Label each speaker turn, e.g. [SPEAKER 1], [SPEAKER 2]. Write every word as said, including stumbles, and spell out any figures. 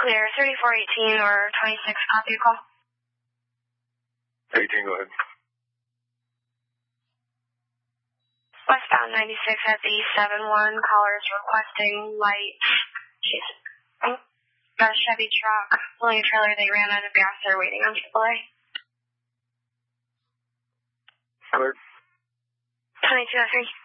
[SPEAKER 1] Clear, thirty-four eighteen or twenty-six, copy call.
[SPEAKER 2] eighteen, go ahead.
[SPEAKER 1] Westbound ninety-six at the seven one, caller is requesting light. She's got a Chevy truck pulling a trailer. They ran out of gas. They're waiting on triple A.
[SPEAKER 2] Clear.
[SPEAKER 1] twenty-two oh three.